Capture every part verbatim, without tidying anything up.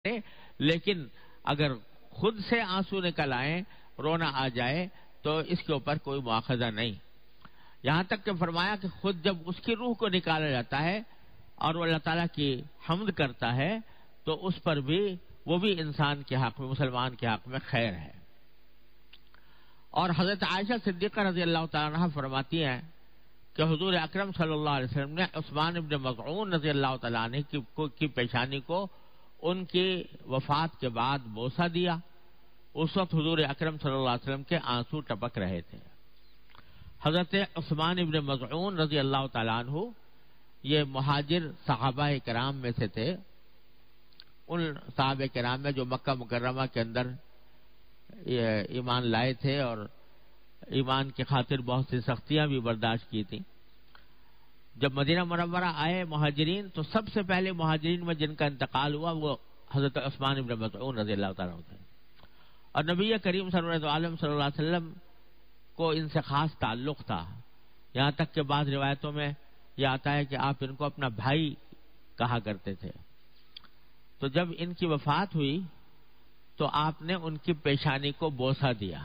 لیکن اگر خود سے آنسو نکل آئیں، رونا آ جائے تو اس کے اوپر کوئی مواخذہ نہیں. یہاں تک کہ فرمایا کہ خود جب اس کی روح کو نکالا جاتا ہے اور وہ اللہ تعالیٰ کی حمد کرتا ہے تو اس پر بھی وہ بھی انسان کے حق میں، مسلمان کے حق میں خیر ہے. اور حضرت عائشہ صدیقہ رضی اللہ تعالیٰ عنہ فرماتی ہیں کہ حضور اکرم صلی اللہ علیہ وسلم نے عثمان ابن مظعون رضی اللہ تعالیٰ عنہ کی, کی پیشانی کو ان کی وفات کے بعد بوسہ دیا. اس وقت حضور اکرم صلی اللہ علیہ وسلم کے آنسو ٹپک رہے تھے. حضرت عثمان ابن مظعون رضی اللہ تعالیٰ عنہ یہ مہاجر صحابہ کرام میں سے تھے، ان صحابہ کرام میں جو مکہ مکرمہ کے اندر ایمان لائے تھے اور ایمان کی خاطر بہت سی سختیاں بھی برداشت کی تھیں. جب مدینہ منورہ آئے مہاجرین تو سب سے پہلے مہاجرین میں جن کا انتقال ہوا وہ حضرت عثمان ابن مظعون رضی اللہ تعالیٰ عنہ تھے. اور نبی کریم سرورت عالم صلی اللہ علیہ وسلم کو ان سے خاص تعلق تھا، یہاں تک کہ بعض روایتوں میں یہ آتا ہے کہ آپ ان کو اپنا بھائی کہا کرتے تھے. تو جب ان کی وفات ہوئی تو آپ نے ان کی پیشانی کو بوسہ دیا.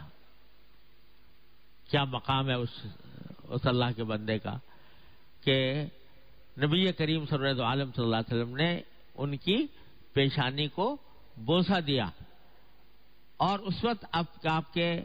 کیا مقام ہے اس اس اللہ کے بندے کا کہ نبی کریم سرورت عالم صلی اللہ علیہ وسلم نے ان کی پیشانی کو بوسہ دیا. اور اس وقت آپ آپ کے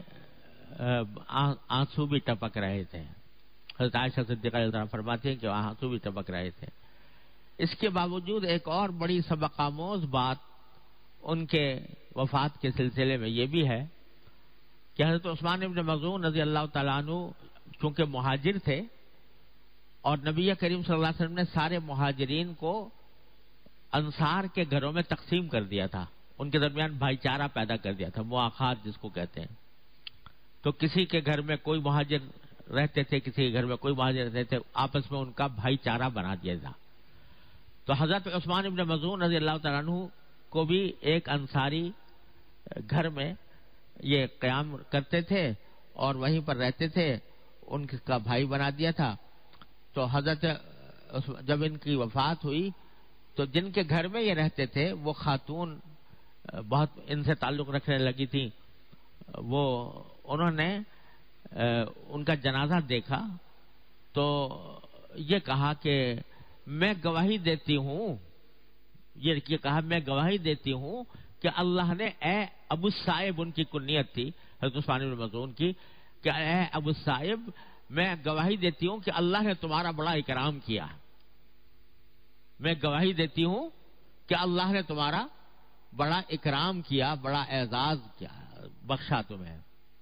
آنسو بھی ٹپک رہے تھے. حضرت عائشہ صدیقہ رضی اللہ عنہا فرماتی ہیں کہ آنسو بھی ٹپک رہے تھے. اس کے باوجود ایک اور بڑی سبق آموز بات ان کے وفات کے سلسلے میں یہ بھی ہے کہ حضرت عثمان ابن مظعون رضی اللہ تعالیٰ عنہ چونکہ مہاجر تھے اور نبی کریم صلی اللہ علیہ وسلم نے سارے مہاجرین کو انصار کے گھروں میں تقسیم کر دیا تھا، ان کے درمیان بھائی چارہ پیدا کر دیا تھا، مواخات جس کو کہتے ہیں. تو کسی کے گھر میں کوئی مہاجر رہتے تھے، کسی کے گھر میں کوئی مہاجر رہتے تھے، آپس میں ان کا بھائی چارہ بنا دیا تھا. تو حضرت عثمان ابن مظعون رضی اللہ تعالیٰ عنہ کو بھی ایک انصاری گھر میں یہ قیام کرتے تھے اور وہیں پر رہتے تھے، ان کا بھائی بنا دیا تھا. تو حضرت جب ان کی وفات ہوئی تو جن کے گھر میں یہ رہتے تھے وہ خاتون بہت ان سے تعلق رکھنے لگی تھی، وہ انہوں نے ان کا جنازہ دیکھا تو یہ کہا کہ میں گواہی دیتی ہوں یہ کہا میں گواہی دیتی ہوں کہ اللہ نے اے ابو الصائب، ان کی کنیت تھی حضرت عثمان بن مظعون کی، کہ اے ابو الصائب میں گواہی دیتی ہوں کہ اللہ نے تمہارا بڑا اکرام کیا. میں گواہی دیتی ہوں کہ اللہ نے تمہارا بڑا اکرام کیا، بڑا اعزاز کیا، بخشا تمہیں.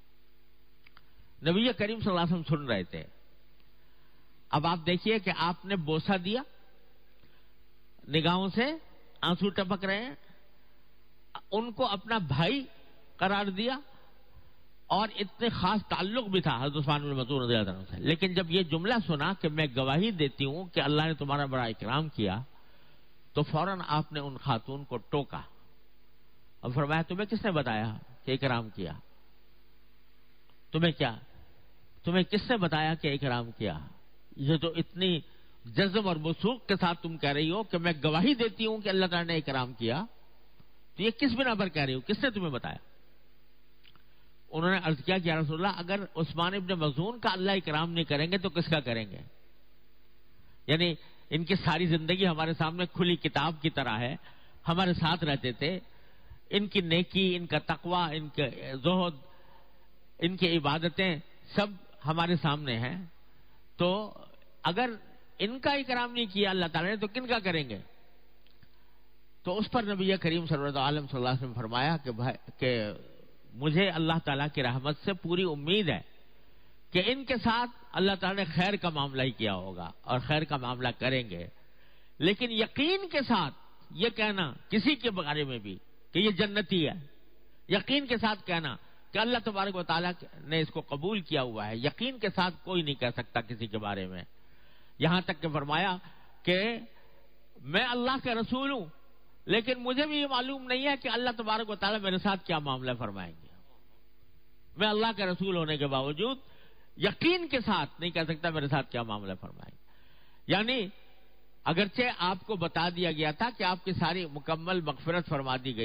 نبی کریم صلی اللہ علیہ وسلم سن رہے تھے. اب آپ دیکھیے کہ آپ نے بوسہ دیا، نگاہوں سے آنسو ٹپک رہے ہیں، ان کو اپنا بھائی قرار دیا اور اتنے خاص تعلق بھی تھا حضرت عثمان بن مظعون رضی اللہ عنہ سے. لیکن جب یہ جملہ سنا کہ میں گواہی دیتی ہوں کہ اللہ نے تمہارا بڑا اکرام کیا تو فوراً آپ نے ان خاتون کو ٹوکا اور فرمایا تمہیں کس نے بتایا کہ اکرام کیا؟ تمہیں کیا تمہیں کس نے بتایا کہ اکرام کیا؟ یہ تو اتنی جزم اور وثوق کے ساتھ تم کہہ رہی ہو کہ میں گواہی دیتی ہوں کہ اللہ تعالیٰ نے اکرام کیا، تو یہ کس بنا پر کہہ رہی ہو؟ کس نے تمہیں بتایا؟ انہوں نے عرض کیا کہ یا رسول اللہ اگر عثمان ابن مظعون کا اللہ اکرام نہیں کریں گے تو کس کا کریں گے؟ یعنی ان کی ساری زندگی ہمارے سامنے کھلی کتاب کی طرح ہے، ہمارے ساتھ رہتے تھے، ان کی نیکی، ان کا تقوی، ان کے زہد، ان کی عبادتیں سب ہمارے سامنے ہیں. تو اگر ان کا اکرام نہیں کیا اللہ تعالیٰ نے تو کن کا کریں گے؟ تو اس پر نبی کریم صلی اللہ علیہ وسلم نے فرمایا کہ کہ مجھے اللہ تعالیٰ کی رحمت سے پوری امید ہے کہ ان کے ساتھ اللہ تعالیٰ نے خیر کا معاملہ ہی کیا ہوگا اور خیر کا معاملہ کریں گے. لیکن یقین کے ساتھ یہ کہنا کسی کے بارے میں بھی کہ یہ جنتی ہے، یقین کے ساتھ کہنا کہ اللہ تبارک و تعالیٰ نے اس کو قبول کیا ہوا ہے، یقین کے ساتھ کوئی نہیں کہہ سکتا کسی کے بارے میں. یہاں تک کہ فرمایا کہ میں اللہ کا رسول ہوں لیکن مجھے بھی یہ معلوم نہیں ہے کہ اللہ تبارک و تعالیٰ میرے ساتھ کیا معاملہ فرمائیں گے. میں اللہ کا رسول ہونے کے باوجود یقین کے ساتھ نہیں کہہ سکتا میرے ساتھ کیا معاملہ فرمائیں گے. یعنی اگرچہ آپ کو بتا دیا گیا تھا کہ آپ کی ساری مکمل مغفرت فرما دی گئی